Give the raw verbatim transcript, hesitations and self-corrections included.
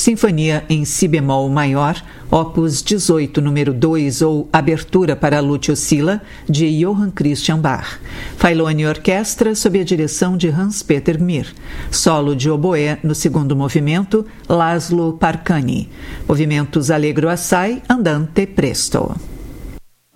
Sinfonia em Si bemol maior, opus dezoito, número dois, ou Abertura para Lúcio Silla, de Johann Christian Bach. Failone Orquestra, sob a direção de Hans-Peter Mir. Solo de oboé no segundo movimento, Laszlo Parcani. Movimentos Allegro assai, andante presto.